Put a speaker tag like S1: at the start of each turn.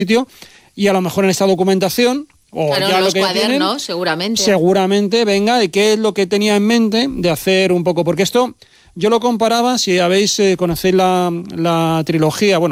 S1: sitio, y a lo mejor en esta documentación, o
S2: claro,
S1: ya
S2: los
S1: lo que
S2: cuadernos,
S1: tienen, seguramente venga de qué es lo que tenía en mente de hacer un poco, porque esto yo lo comparaba, si conocéis la trilogía, bueno,